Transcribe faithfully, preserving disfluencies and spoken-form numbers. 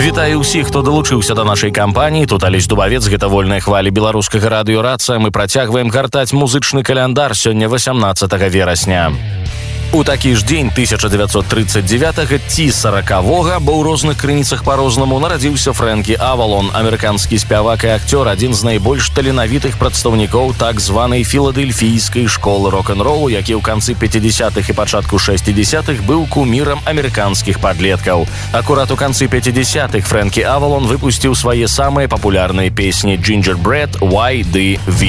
Вітаю ўсіх, хто далучыўся да нашай кампаніі. Тут Алесь Дубавец, гэта вольныя хвалі беларускага радыё-рацыя. Мы працягваем гартаць музычны каляндар сёння васямнаццатага верасня. У такі ж дзень тысяча дзевяцьсот трыццаць дзевятага ці саракавога, бо ў розных крыніцах па-рознаму, нарадзіўся Фрэнкі Авалон, амерыканскі спявак і акцёр, адзін з найбольш таленавітых прадстаўнікоў так званай філадельфійскай школы рок-н-ролу, які ў канцы пяцідзясятых і пачатку шэсцідзясятых быў кумірам амерыканскіх падлеткаў. Акурат у канцы пяцідзясятых Фрэнкі Авалон выпусціў свае самыя папулярныя песні «Gingerbread», «Why» ды «Ви».